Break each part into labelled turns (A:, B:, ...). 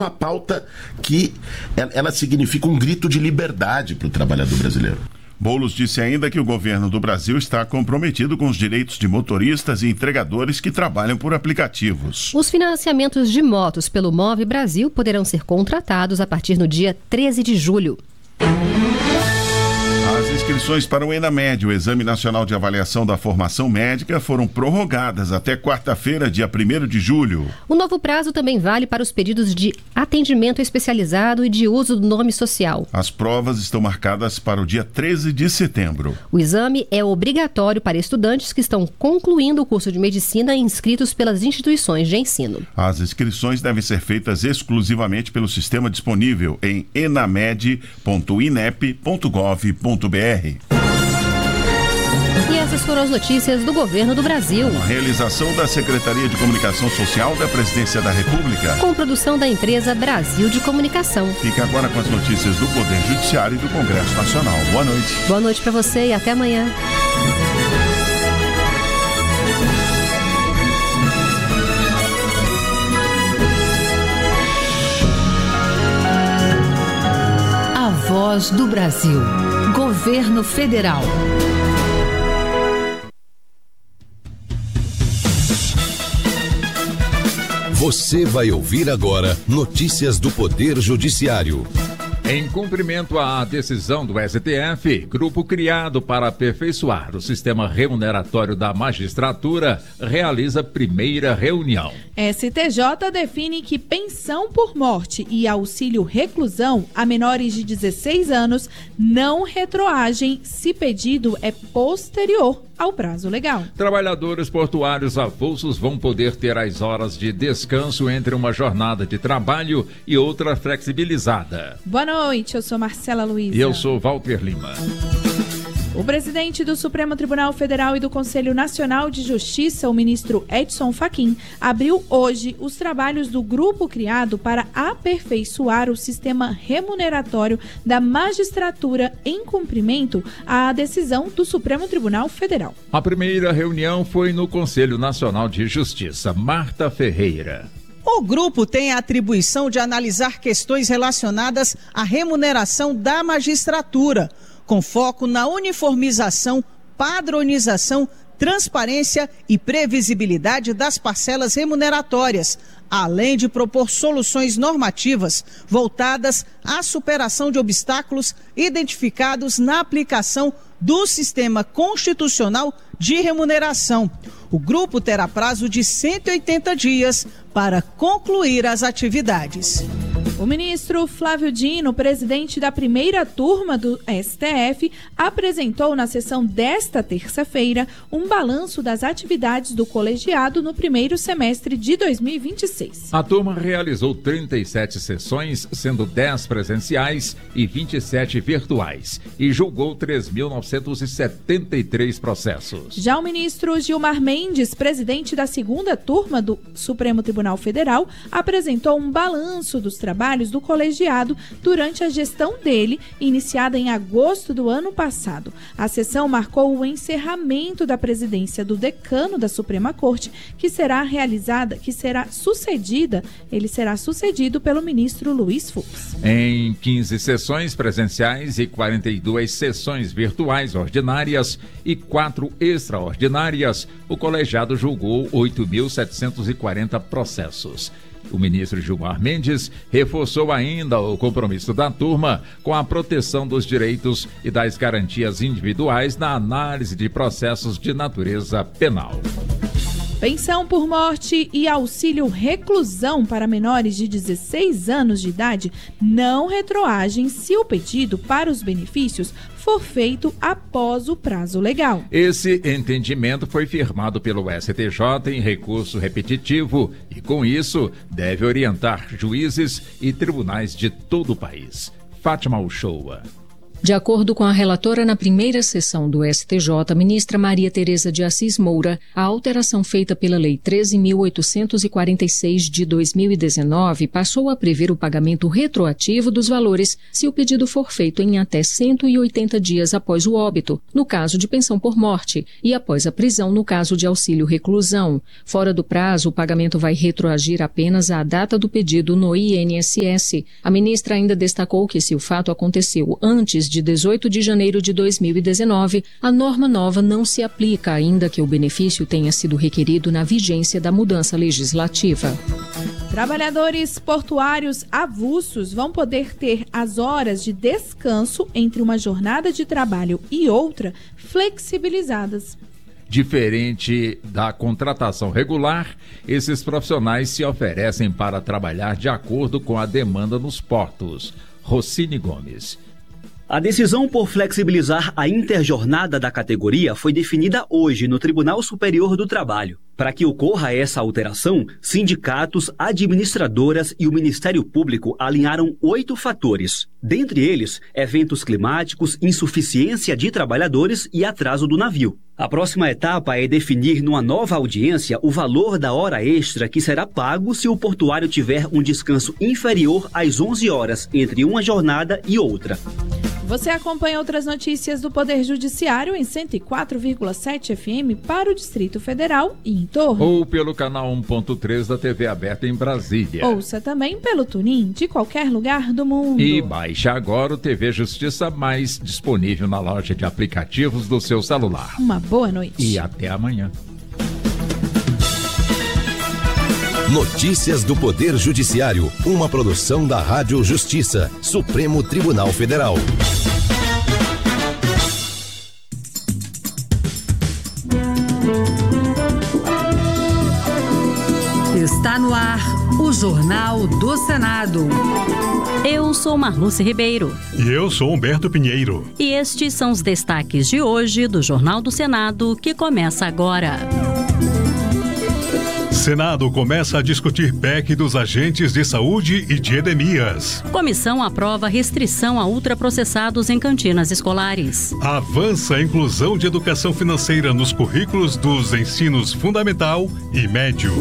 A: uma pauta que ela significa um grito de liberdade para o trabalhador brasileiro.
B: Boulos disse ainda que o governo do Brasil está comprometido com os direitos de motoristas e entregadores que trabalham por aplicativos.
C: Os financiamentos de motos pelo Move Brasil poderão ser contratados a partir do dia 13 de julho.
B: As inscrições para o ENAMED, o Exame Nacional de Avaliação da Formação Médica, foram prorrogadas até quarta-feira, dia 1º de julho.
C: O novo prazo também vale para os pedidos de atendimento especializado e de uso do nome social.
B: As provas estão marcadas para o dia 13 de setembro.
C: O exame é obrigatório para estudantes que estão concluindo o curso de medicina inscritos pelas instituições de ensino.
B: As inscrições devem ser feitas exclusivamente pelo sistema disponível em enamed.inep.gov.br.
C: E essas foram as notícias do Governo do Brasil.
B: A realização da Secretaria de Comunicação Social da Presidência da República.
C: Com produção da empresa Brasil de Comunicação.
B: Fica agora com as notícias do Poder Judiciário e do Congresso Nacional. Boa noite.
C: Boa noite para você e até amanhã.
D: A Voz do Brasil. Governo Federal.
E: Você vai ouvir agora notícias do Poder Judiciário.
F: Em cumprimento à decisão do STF, grupo criado para aperfeiçoar o sistema remuneratório da magistratura realiza primeira reunião.
G: STJ define que pensão por morte e auxílio reclusão a menores de 16 anos não retroagem se pedido é posterior ao prazo legal.
F: Trabalhadores portuários avulsos vão poder ter as horas de descanso entre uma jornada de trabalho e outra flexibilizada.
G: Boa noite, eu sou Marcela Luiza.
F: E eu sou Walter Lima.
G: O presidente do Supremo Tribunal Federal e do Conselho Nacional de Justiça, o ministro Edson Fachin, abriu hoje os trabalhos do grupo criado para aperfeiçoar o sistema remuneratório da magistratura em cumprimento à decisão do Supremo Tribunal Federal.
F: A primeira reunião foi no Conselho Nacional de Justiça. Marta Ferreira.
H: O grupo tem a atribuição de analisar questões relacionadas à remuneração da magistratura, com foco na uniformização, padronização, transparência e previsibilidade das parcelas remuneratórias, além de propor soluções normativas voltadas à superação de obstáculos identificados na aplicação do sistema constitucional de remuneração. O grupo terá prazo de 180 dias para concluir as atividades.
G: O ministro Flávio Dino, presidente da primeira turma do STF, apresentou na sessão desta terça-feira um balanço das atividades do colegiado no primeiro semestre de 2026.
F: A turma realizou 37 sessões, sendo 10 presenciais e 27 virtuais, e julgou 3.973 processos.
G: Já o ministro Gilmar Mendes, presidente da segunda turma do Supremo Tribunal Federal, apresentou um balanço dos trabalhos do colegiado durante a gestão dele, iniciada em agosto do ano passado. A sessão marcou o encerramento da presidência do decano da Suprema Corte, que será sucedido pelo ministro Luiz Fux.
F: Em 15 sessões presenciais e 42 sessões virtuais ordinárias e 4 extraordinárias, o colegiado julgou 8.740 processos. O ministro Gilmar Mendes reforçou ainda o compromisso da turma com a proteção dos direitos e das garantias individuais na análise de processos de natureza penal.
G: Pensão por morte e auxílio reclusão para menores de 16 anos de idade não retroagem se o pedido para os benefícios for feito após o prazo legal.
F: Esse entendimento foi firmado pelo STJ em recurso repetitivo e, com isso, deve orientar juízes e tribunais de todo o país. Fátima Uchoa.
I: De acordo com a relatora na primeira sessão do STJ, ministra Maria Tereza de Assis Moura, a alteração feita pela Lei 13.846 de 2019 passou a prever o pagamento retroativo dos valores se o pedido for feito em até 180 dias após o óbito, no caso de pensão por morte, e após a prisão no caso de auxílio reclusão. Fora do prazo, o pagamento vai retroagir apenas à data do pedido no INSS. A ministra ainda destacou que se o fato aconteceu antes de 18 de janeiro de 2019, a norma nova não se aplica, ainda que o benefício tenha sido requerido na vigência da mudança legislativa.
G: Trabalhadores portuários avulsos vão poder ter as horas de descanso entre uma jornada de trabalho e outra flexibilizadas.
F: Diferente da contratação regular, esses profissionais se oferecem para trabalhar de acordo com a demanda nos portos. Rocine Gomes.
J: A decisão por flexibilizar a interjornada da categoria foi definida hoje no Tribunal Superior do Trabalho. Para que ocorra essa alteração, sindicatos, administradoras e o Ministério Público alinharam 8 fatores. Dentre eles, eventos climáticos, insuficiência de trabalhadores e atraso do navio. A próxima etapa é definir numa nova audiência o valor da hora extra que será pago se o portuário tiver um descanso inferior às 11 horas entre uma jornada e outra.
G: Você acompanha outras notícias do Poder Judiciário em 104,7 FM para o Distrito Federal e em torno.
F: Ou pelo canal 1.3 da TV aberta em Brasília.
G: Ouça também pelo TuneIn de qualquer lugar do mundo.
F: E baixe agora o TV Justiça Mais, disponível na loja de aplicativos do seu celular.
G: Uma boa noite.
F: E até amanhã.
E: Notícias do Poder Judiciário, uma produção da Rádio Justiça, Supremo Tribunal Federal.
D: Está no ar o Jornal do Senado.
K: Eu sou Marluce Ribeiro.
L: E eu sou Humberto Pinheiro.
K: E estes são os destaques de hoje do Jornal do Senado, que começa agora.
L: Senado começa a discutir PEC dos agentes de saúde e de endemias.
K: Comissão aprova restrição a ultraprocessados em cantinas escolares.
L: Avança a inclusão de educação financeira nos currículos dos ensinos fundamental e médio.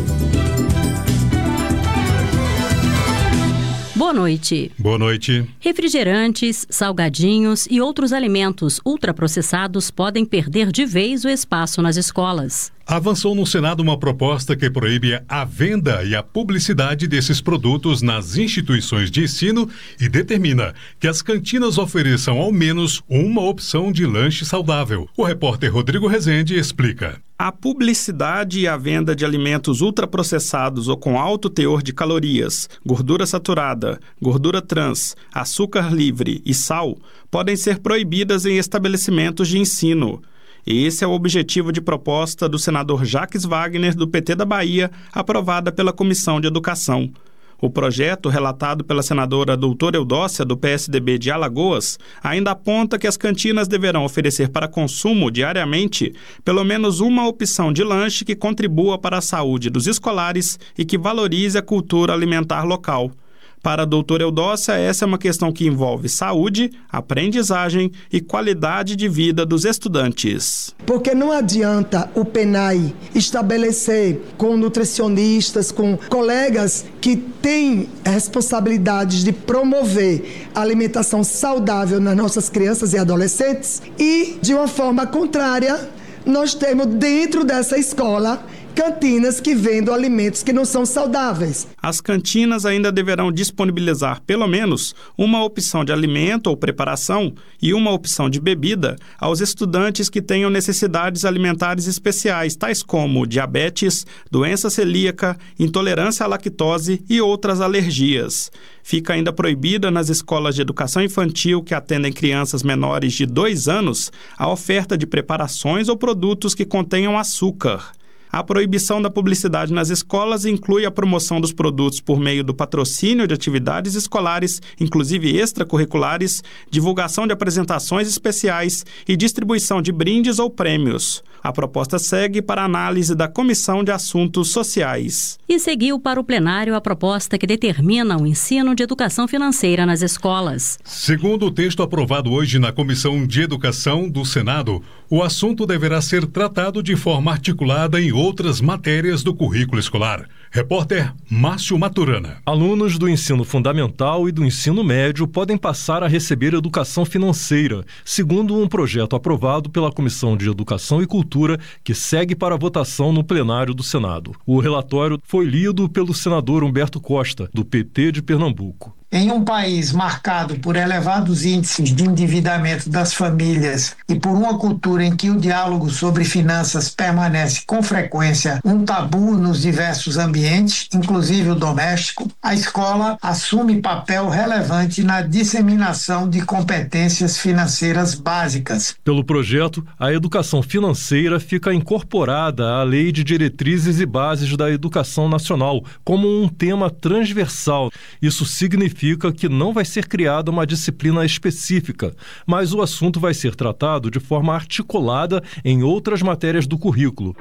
K: Boa noite.
L: Boa noite.
K: Refrigerantes, salgadinhos e outros alimentos ultraprocessados podem perder de vez o espaço nas escolas.
L: Avançou no Senado uma proposta que proíbe a venda e a publicidade desses produtos nas instituições de ensino e determina que as cantinas ofereçam ao menos uma opção de lanche saudável. O repórter Rodrigo Rezende explica.
M: A publicidade e a venda de alimentos ultraprocessados ou com alto teor de calorias, gordura saturada, gordura trans, açúcar livre e sal podem ser proibidas em estabelecimentos de ensino. E esse é o objetivo de proposta do senador Jacques Wagner, do PT da Bahia, aprovada pela Comissão de Educação. O projeto, relatado pela senadora doutora Eudócia, do PSDB de Alagoas, ainda aponta que as cantinas deverão oferecer para consumo diariamente pelo menos uma opção de lanche que contribua para a saúde dos escolares e que valorize a cultura alimentar local. Para a doutora Eudócia, essa é uma questão que envolve saúde, aprendizagem e qualidade de vida dos estudantes.
N: Porque não adianta o PENAI estabelecer com nutricionistas, com colegas que têm responsabilidades de promover a alimentação saudável nas nossas crianças e adolescentes e, de uma forma contrária, nós temos dentro dessa escola cantinas que vendem alimentos que não são saudáveis.
M: As cantinas ainda deverão disponibilizar pelo menos uma opção de alimento ou preparação e uma opção de bebida aos estudantes que tenham necessidades alimentares especiais, tais como diabetes, doença celíaca, intolerância à lactose e outras alergias. Fica ainda proibida nas escolas de educação infantil que atendem crianças menores de 2 anos a oferta de preparações ou produtos que contenham açúcar. A proibição da publicidade nas escolas inclui a promoção dos produtos por meio do patrocínio de atividades escolares, inclusive extracurriculares, divulgação de apresentações especiais e distribuição de brindes ou prêmios. A proposta segue para análise da Comissão de Assuntos Sociais.
K: E seguiu para o plenário a proposta que determina o ensino de educação financeira nas escolas.
L: Segundo o texto aprovado hoje na Comissão de Educação do Senado, o assunto deverá ser tratado de forma articulada em outras matérias do currículo escolar. Repórter Márcio Maturana.
O: Alunos do ensino fundamental e do ensino médio podem passar a receber educação financeira, segundo um projeto aprovado pela Comissão de Educação e Cultura, que segue para votação no plenário do Senado. O relatório foi lido pelo senador Humberto Costa, do PT de Pernambuco.
P: Em um país marcado por elevados índices de endividamento das famílias e por uma cultura em que o diálogo sobre finanças permanece com frequência um tabu nos diversos ambientes, inclusive o doméstico, a escola assume papel relevante na disseminação de competências financeiras básicas.
O: Pelo projeto, a educação financeira fica incorporada à Lei de Diretrizes e Bases da Educação Nacional como um tema transversal. Isso significa que não vai ser criada uma disciplina específica, mas o assunto vai ser tratado de forma articulada em outras matérias do currículo.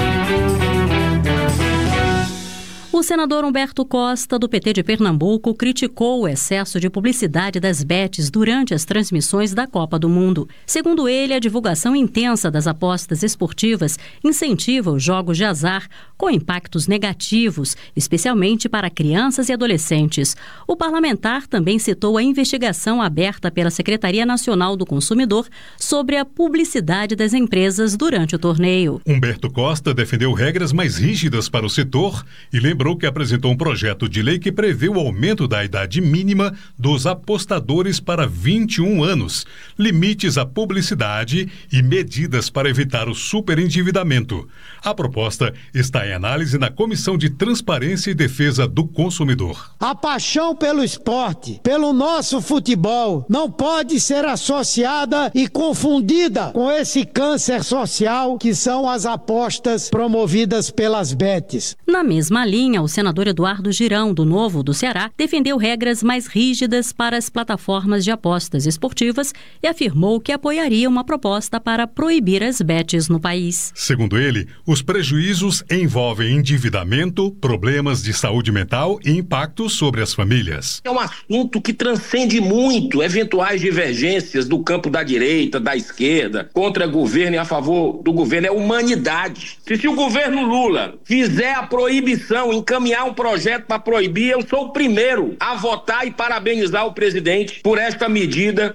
K: O senador Humberto Costa, do PT de Pernambuco, criticou o excesso de publicidade das bets durante as transmissões da Copa do Mundo. Segundo ele, a divulgação intensa das apostas esportivas incentiva os jogos de azar, com impactos negativos, especialmente para crianças e adolescentes. O parlamentar também citou a investigação aberta pela Secretaria Nacional do Consumidor sobre a publicidade das empresas durante o torneio.
L: Humberto Costa defendeu regras mais rígidas para o setor e lembrou que apresentou um projeto de lei que prevê o aumento da idade mínima dos apostadores para 21 anos, limites à publicidade e medidas para evitar o superendividamento. A proposta está em análise na Comissão de Transparência e Defesa do Consumidor.
Q: A paixão pelo esporte, pelo nosso futebol, não pode ser associada e confundida com esse câncer social que são as apostas promovidas pelas bets.
K: Na mesma linha, o senador Eduardo Girão, do Novo do Ceará, defendeu regras mais rígidas para as plataformas de apostas esportivas e afirmou que apoiaria uma proposta para proibir as bets no país.
L: Segundo ele, os prejuízos envolvem endividamento, problemas de saúde mental e impactos sobre as famílias.
R: É um assunto que transcende muito eventuais divergências do campo da direita, da esquerda, contra o governo e a favor do governo. É humanidade. Se o governo Lula fizer a proibição, encaminhar um projeto para proibir, eu sou o primeiro a votar e parabenizar o presidente por esta medida.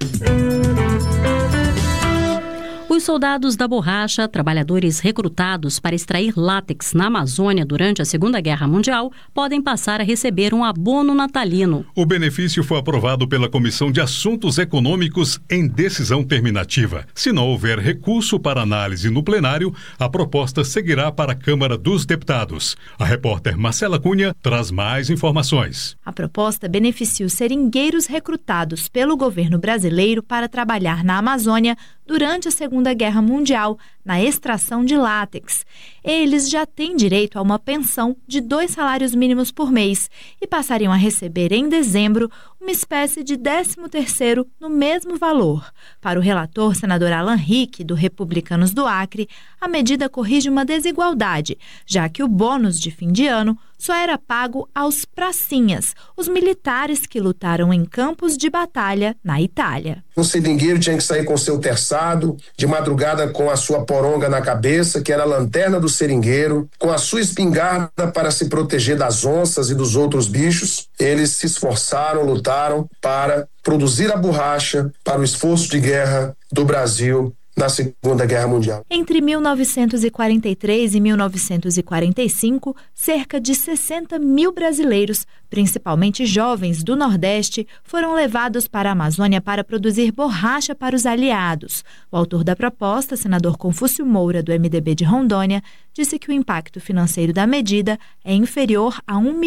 K: Os soldados da borracha, trabalhadores recrutados para extrair látex na Amazônia durante a Segunda Guerra Mundial, podem passar a receber um abono natalino.
L: O benefício foi aprovado pela Comissão de Assuntos Econômicos em decisão terminativa. Se não houver recurso para análise no plenário, a proposta seguirá para a Câmara dos Deputados. A repórter Marcela Cunha traz mais informações.
S: A proposta beneficia os seringueiros recrutados pelo governo brasileiro para trabalhar na Amazônia durante a Segunda Guerra Mundial, na extração de látex. Eles já têm direito a uma pensão de 2 salários mínimos por mês e passariam a receber em dezembro uma espécie de 13º no mesmo valor. Para o relator, senador Alan Rick, do Republicanos do Acre, a medida corrige uma desigualdade, já que o bônus de fim de ano só era pago aos pracinhas, os militares que lutaram em campos de batalha na Itália.
T: O seringueiro tinha que sair com seu terçado, de madrugada com a sua poronga na cabeça, que era a lanterna do seringueiro, com a sua espingarda para se proteger das onças e dos outros bichos. Eles se esforçaram, lutaram para produzir a borracha para o esforço de guerra do Brasil na Segunda Guerra Mundial.
S: Entre 1943 e 1945, cerca de 60 mil brasileiros, principalmente jovens do Nordeste, foram levados para a Amazônia para produzir borracha para os aliados. O autor da proposta, senador Confúcio Moura, do MDB de Rondônia, disse que o impacto financeiro da medida é inferior a R$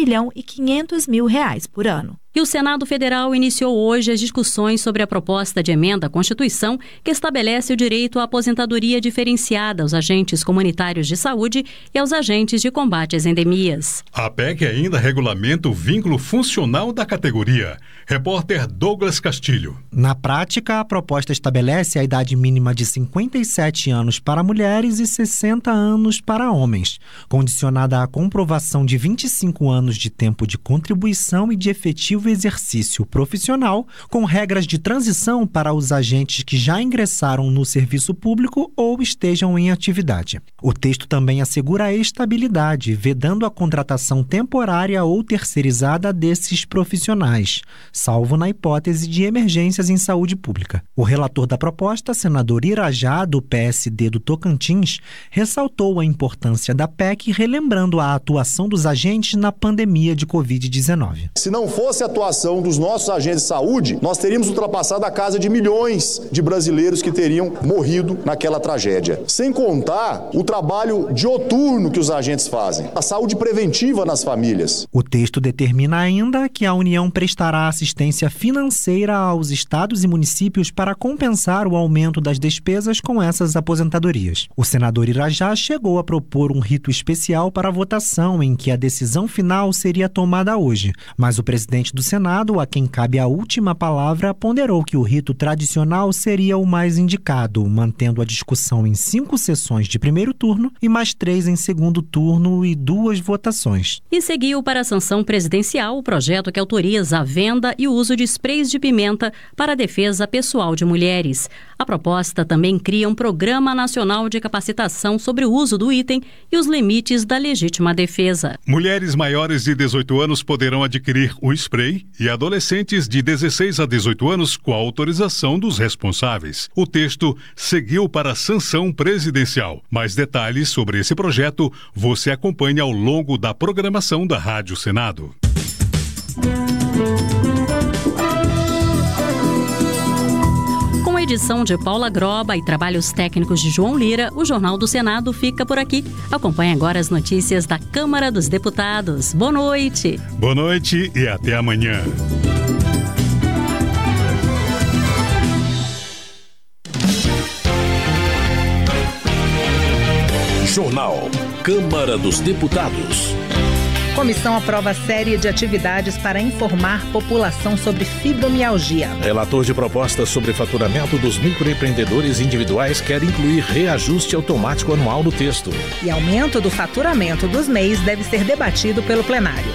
S: 1.500.000 por ano.
K: E o Senado Federal iniciou hoje as discussões sobre a proposta de emenda à Constituição que estabelece o direito à aposentadoria diferenciada aos agentes comunitários de saúde e aos agentes de combate às endemias.
L: A PEC ainda regulamenta o vínculo funcional da categoria. Repórter Douglas Castilho.
U: Na prática, a proposta estabelece a idade mínima de 57 anos para mulheres e 60 anos para homens, condicionada à comprovação de 25 anos de tempo de contribuição e de efetivo exercício profissional, com regras de transição para os agentes que já ingressaram no serviço público ou estejam em atividade. O texto também assegura a estabilidade, vedando a contratação temporária ou terceirizada desses profissionais, salvo na hipótese de emergências em saúde pública. O relator da proposta, senador Irajá, do PSD do Tocantins, ressaltou a importância da PEC, relembrando a atuação dos agentes na pandemia de Covid-19.
V: Se não fosse a atuação dos nossos agentes de saúde, nós teríamos ultrapassado a casa de milhões de brasileiros que teriam morrido naquela tragédia. Sem contar o trabalho dioturno que os agentes fazem, a saúde preventiva nas famílias.
U: O texto determina ainda que a União prestará assistência financeira aos estados e municípios para compensar o aumento das despesas com essas aposentadorias. O senador Irajá chegou a propor um rito especial para a votação, em que a decisão final seria tomada hoje, mas o presidente do Senado, a quem cabe a última palavra, ponderou que o rito tradicional seria o mais indicado, mantendo a discussão em 5 sessões de primeiro turno e mais 3 em segundo turno e 2 votações.
K: E seguiu para a sanção presidencial o projeto que autoriza a venda e o uso de sprays de pimenta para a defesa pessoal de mulheres. A proposta também cria um programa nacional de capacitação sobre o uso do item e os limites da legítima defesa.
L: Mulheres maiores de 18 anos poderão adquirir o spray e adolescentes de 16 a 18 anos com a autorização dos responsáveis. O texto seguiu para a sanção presidencial. Mais detalhes sobre esse projeto você acompanha ao longo da programação da Rádio Senado.
K: Com a edição de Paula Groba e trabalhos técnicos de João Lira, o Jornal do Senado fica por aqui. Acompanhe agora as notícias da Câmara dos Deputados. Boa noite.
L: Boa noite e até amanhã.
E: Jornal Câmara dos Deputados.
W: Comissão aprova série de atividades para informar população sobre fibromialgia.
E: Relator de proposta sobre faturamento dos microempreendedores individuais quer incluir reajuste automático anual no texto.
W: E aumento do faturamento dos MEIs deve ser debatido pelo plenário.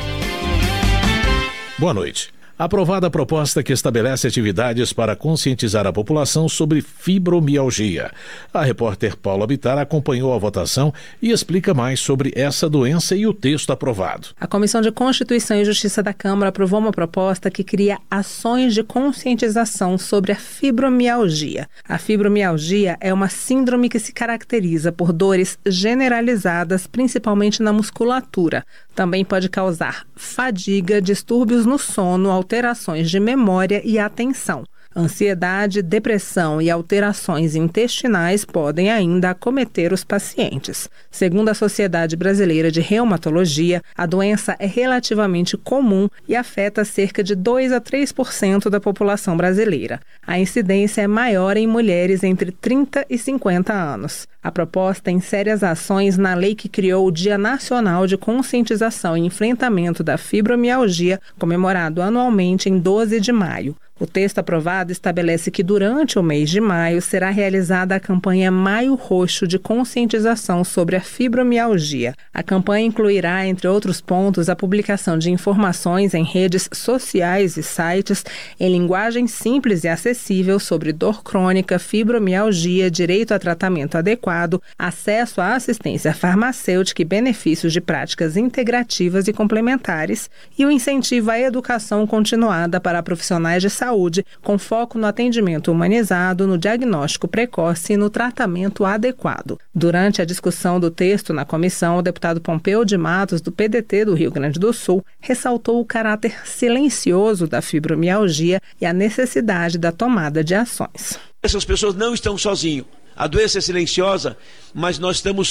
E: Boa noite. Aprovada a proposta que estabelece atividades para conscientizar a população sobre fibromialgia. A repórter Paula Bittar acompanhou a votação e explica mais sobre essa doença e o texto aprovado.
W: A Comissão de Constituição e Justiça da Câmara aprovou uma proposta que cria ações de conscientização sobre a fibromialgia. A fibromialgia é uma síndrome que se caracteriza por dores generalizadas, principalmente na musculatura. Também pode causar fadiga, distúrbios no sono, alterações de memória e atenção. Ansiedade, depressão e alterações intestinais podem ainda acometer os pacientes. Segundo a Sociedade Brasileira de Reumatologia, a doença é relativamente comum e afeta cerca de 2 a 3% da população brasileira. A incidência é maior em mulheres entre 30 e 50 anos. A proposta insere as ações na lei que criou o Dia Nacional de Conscientização e Enfrentamento da Fibromialgia, comemorado anualmente em 12 de maio. O texto aprovado estabelece que durante o mês de maio será realizada a campanha Maio Roxo de conscientização sobre a fibromialgia. A campanha incluirá, entre outros pontos, a publicação de informações em redes sociais e sites em linguagem simples e acessível sobre dor crônica, fibromialgia, direito a tratamento adequado, acesso à assistência farmacêutica e benefícios de práticas integrativas e complementares, e o incentivo à educação continuada para profissionais de saúde, com foco no atendimento humanizado, no diagnóstico precoce e no tratamento adequado. Durante a discussão do texto na comissão, o deputado Pompeu de Matos, do PDT do Rio Grande do Sul, ressaltou o caráter silencioso da fibromialgia e a necessidade da tomada de ações.
X: Essas pessoas não estão sozinhas. A doença é silenciosa, mas nós estamos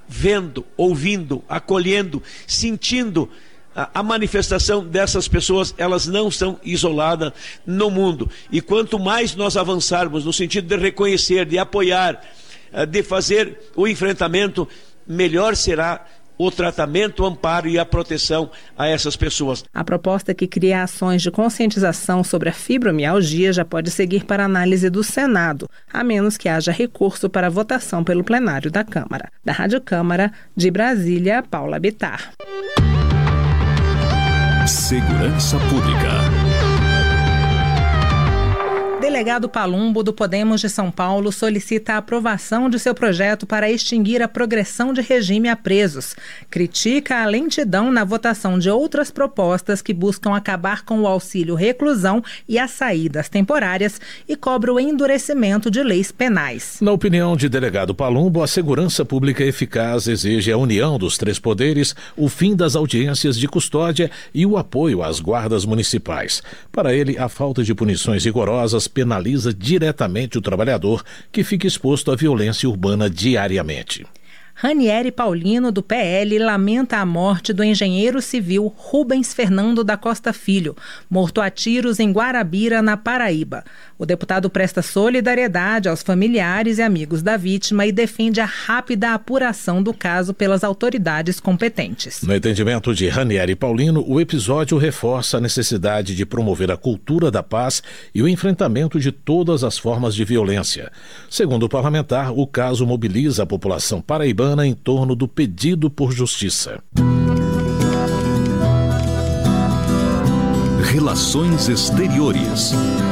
A: vendo, ouvindo, acolhendo, sentindo a manifestação dessas pessoas. Elas não são isoladas no mundo. E quanto mais nós avançarmos no sentido de reconhecer, de apoiar, de fazer o enfrentamento, melhor será o tratamento, o amparo e a proteção a essas pessoas.
W: A proposta que cria ações de conscientização sobre a fibromialgia já pode seguir para análise do Senado, a menos que haja recurso para votação pelo plenário da Câmara. Da Rádio Câmara, de Brasília, Paula Bittar.
B: Segurança Pública.
W: Delegado Palumbo, do Podemos de São Paulo, solicita a aprovação de seu projeto para extinguir a progressão de regime a presos. Critica a lentidão na votação de outras propostas que buscam acabar com o auxílio reclusão e as saídas temporárias e cobra o endurecimento de leis penais.
E: Na opinião de delegado Palumbo, a segurança pública eficaz exige a união dos três poderes, o fim das audiências de custódia e o apoio às guardas municipais. Para ele, a falta de punições rigorosas penaliza diretamente o trabalhador que fica exposto à violência urbana diariamente.
W: Ranieri Paulino, do PL, lamenta a morte do engenheiro civil Rubens Fernando da Costa Filho, morto a tiros em Guarabira, na Paraíba. O deputado presta solidariedade aos familiares e amigos da vítima e defende a rápida apuração do caso pelas autoridades competentes.
E: No entendimento de Ranieri Paulino, o episódio reforça a necessidade de promover a cultura da paz e o enfrentamento de todas as formas de violência. Segundo o parlamentar, o caso mobiliza a população paraibana em torno do pedido por justiça.
B: Relações Exteriores.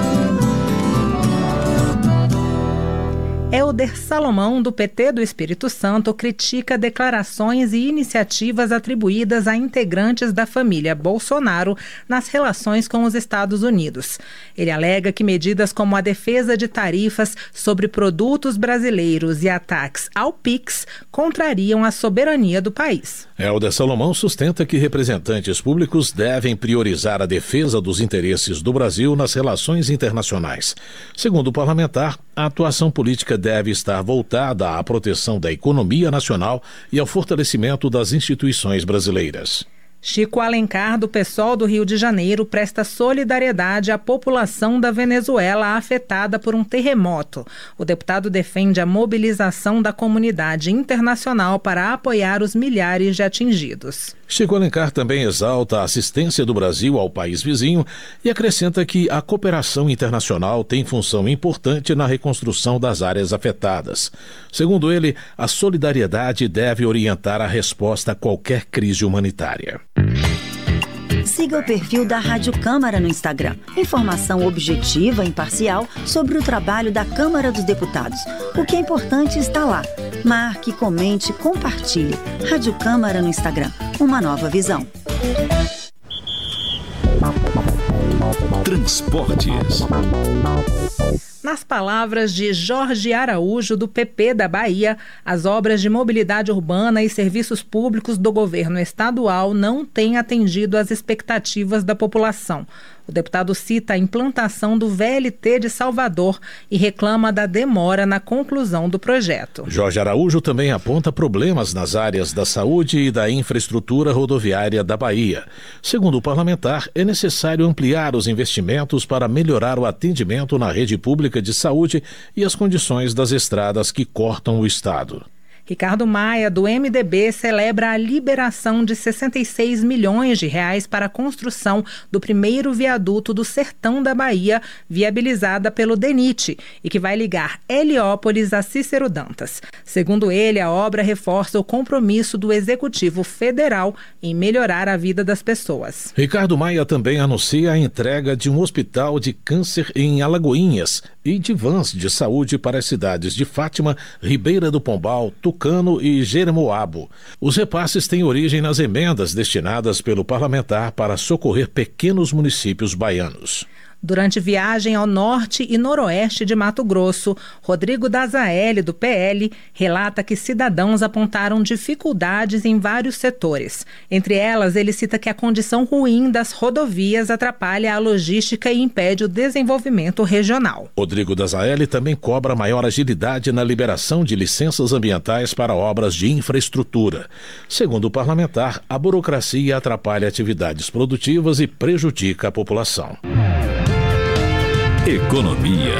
W: Helder Salomão, do PT do Espírito Santo, critica declarações e iniciativas atribuídas a integrantes da família Bolsonaro nas relações com os Estados Unidos. Ele alega que medidas como a defesa de tarifas sobre produtos brasileiros e ataques ao PIX contrariam a soberania do país.
E: Helder Salomão sustenta que representantes públicos devem priorizar a defesa dos interesses do Brasil nas relações internacionais. Segundo o parlamentar, a atuação política deve estar voltada à proteção da economia nacional e ao fortalecimento das instituições brasileiras.
W: Chico Alencar, do PSOL do Rio de Janeiro, presta solidariedade à população da Venezuela afetada por um terremoto. O deputado defende a mobilização da comunidade internacional para apoiar os milhares de atingidos.
E: Chico Alencar também exalta a assistência do Brasil ao país vizinho e acrescenta que a cooperação internacional tem função importante na reconstrução das áreas afetadas. Segundo ele, a solidariedade deve orientar a resposta a qualquer crise humanitária.
C: Siga o perfil da Rádio Câmara no Instagram. Informação objetiva e imparcial sobre o trabalho da Câmara dos Deputados. O que é importante está lá. Marque, comente, compartilhe. Rádio Câmara no Instagram. Uma nova visão.
B: Transportes.
W: Nas palavras de Jorge Araújo, do PP da Bahia, as obras de mobilidade urbana e serviços públicos do governo estadual não têm atendido às expectativas da população. O deputado cita a implantação do VLT de Salvador e reclama da demora na conclusão do projeto.
E: Jorge Araújo também aponta problemas nas áreas da saúde e da infraestrutura rodoviária da Bahia. Segundo o parlamentar, é necessário ampliar os investimentos para melhorar o atendimento na rede pública de saúde e as condições das estradas que cortam o estado.
W: Ricardo Maia, do MDB, celebra a liberação de 66 milhões de reais para a construção do primeiro viaduto do Sertão da Bahia, viabilizada pelo DENIT, e que vai ligar Heliópolis a Cícero Dantas. Segundo ele, a obra reforça o compromisso do Executivo Federal em melhorar a vida das pessoas.
E: Ricardo Maia também anuncia a entrega de um hospital de câncer em Alagoinhas e de vans de saúde para as cidades de Fátima, Ribeira do Pombal, Tucano e Jeremoabo. Os repasses têm origem nas emendas destinadas pelo parlamentar para socorrer pequenos municípios baianos.
W: Durante viagem ao norte e noroeste de Mato Grosso, Rodrigo Dazaeli, do PL, relata que cidadãos apontaram dificuldades em vários setores. Entre elas, ele cita que a condição ruim das rodovias atrapalha a logística e impede o desenvolvimento regional.
E: Rodrigo Dazaeli também cobra maior agilidade na liberação de licenças ambientais para obras de infraestrutura. Segundo o parlamentar, a burocracia atrapalha atividades produtivas e prejudica a população.
B: Economia.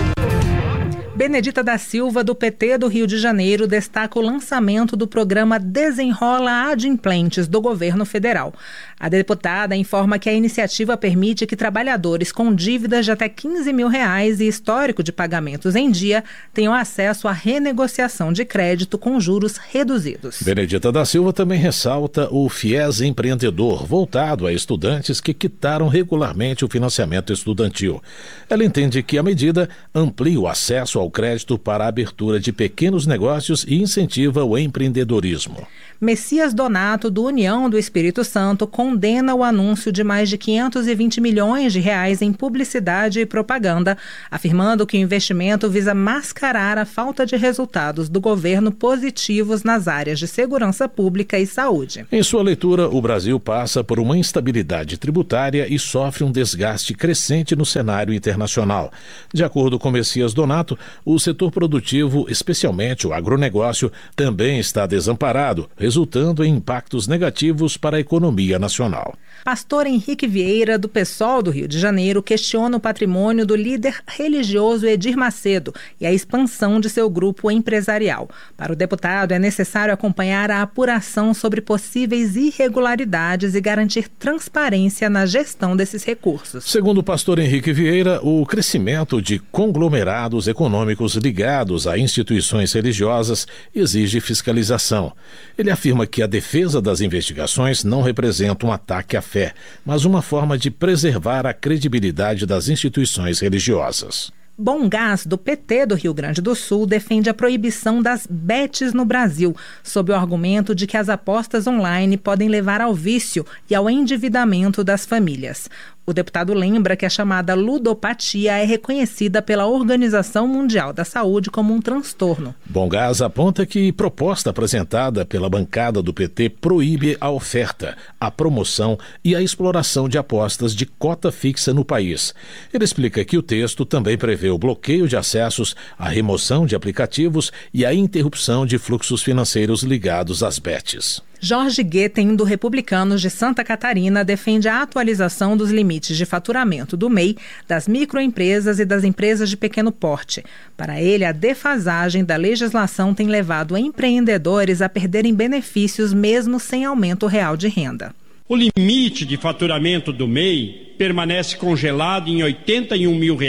W: Benedita da Silva, do PT do Rio de Janeiro, destaca o lançamento do programa Desenrola Adimplentes do governo federal. A deputada informa que a iniciativa permite que trabalhadores com dívidas de até R$15 mil e histórico de pagamentos em dia tenham acesso à renegociação de crédito com juros reduzidos.
E: Benedita da Silva também ressalta o FIES Empreendedor, voltado a estudantes que quitaram regularmente o financiamento estudantil. Ela entende que a medida amplia o acesso ao crédito para a abertura de pequenos negócios e incentiva o empreendedorismo.
W: Messias Donato, do União do Espírito Santo, condena o anúncio de mais de R$520 milhões em publicidade e propaganda, afirmando que o investimento visa mascarar a falta de resultados do governo positivos nas áreas de segurança pública e saúde.
E: Em sua leitura, o Brasil passa por uma instabilidade tributária e sofre um desgaste crescente no cenário internacional. De acordo com Messias Donato, o setor produtivo, especialmente o agronegócio, também está desamparado, resultando em impactos negativos para a economia nacional.
W: Pastor Henrique Vieira, do PSOL do Rio de Janeiro, questiona o patrimônio do líder religioso Edir Macedo e a expansão de seu grupo empresarial. Para o deputado, é necessário acompanhar a apuração sobre possíveis irregularidades e garantir transparência na gestão desses recursos.
E: Segundo o pastor Henrique Vieira, o crescimento de conglomerados econômicos ligados a instituições religiosas exige fiscalização. Ele afirma que a defesa das investigações não representa um ataque à fé, mas uma forma de preservar a credibilidade das instituições religiosas.
W: Bom Gás, do PT do Rio Grande do Sul, defende a proibição das bets no Brasil, sob o argumento de que as apostas online podem levar ao vício e ao endividamento das famílias. O deputado lembra que a chamada ludopatia é reconhecida pela Organização Mundial da Saúde como um transtorno.
E: Bom Gás aponta que proposta apresentada pela bancada do PT proíbe a oferta, a promoção e a exploração de apostas de cota fixa no país. Ele explica que o texto também prevê o bloqueio de acessos, a remoção de aplicativos e a interrupção de fluxos financeiros ligados às bets.
W: Jorge Guetem, do Republicanos de Santa Catarina, defende a atualização dos limites de faturamento do MEI, das microempresas e das empresas de pequeno porte. Para ele, a defasagem da legislação tem levado empreendedores a perderem benefícios mesmo sem aumento real de renda.
H: O limite de faturamento do MEI permanece congelado em R$81 mil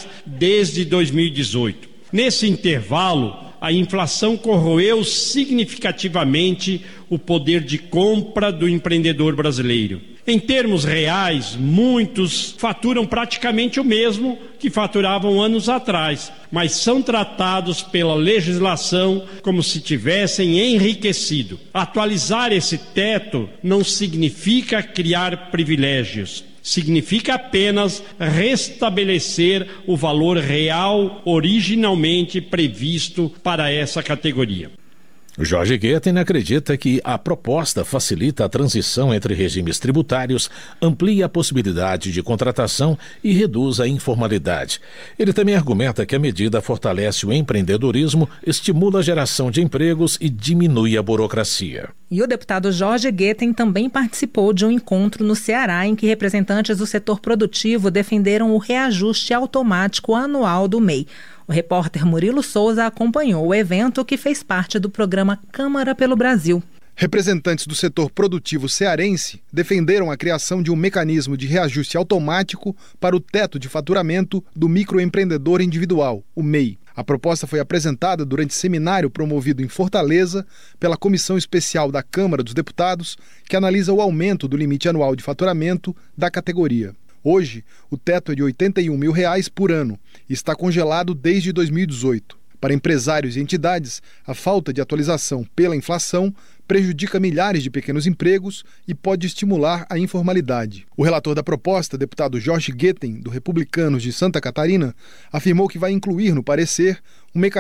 H: desde 2018. Nesse intervalo, a inflação corroeu significativamente o poder de compra do empreendedor brasileiro. Em termos reais, muitos faturam praticamente o mesmo que faturavam anos atrás, mas são tratados pela legislação como se tivessem enriquecido. Atualizar esse teto não significa criar privilégios. Significa apenas restabelecer o valor real originalmente previsto para essa categoria.
E: Jorge Guetem acredita que a proposta facilita a transição entre regimes tributários, amplia a possibilidade de contratação e reduz a informalidade. Ele também argumenta que a medida fortalece o empreendedorismo, estimula a geração de empregos e diminui a burocracia.
W: E o deputado Jorge Guetem também participou de um encontro no Ceará em que representantes do setor produtivo defenderam o reajuste automático anual do MEI. O repórter Murilo Souza acompanhou o evento, que fez parte do programa Câmara pelo Brasil.
I: Representantes do setor produtivo cearense defenderam a criação de um mecanismo de reajuste automático para o teto de faturamento do microempreendedor individual, o MEI. A proposta foi apresentada durante seminário promovido em Fortaleza pela Comissão Especial da Câmara dos Deputados, que analisa o aumento do limite anual de faturamento da categoria. Hoje, o teto é de R$81 mil por ano e está congelado desde 2018. Para empresários e entidades, a falta de atualização pela inflação prejudica milhares de pequenos empregos e pode estimular a informalidade. O relator da proposta, deputado Jorge Guetem, do Republicanos de Santa Catarina, afirmou que vai incluir no parecer um mecanismo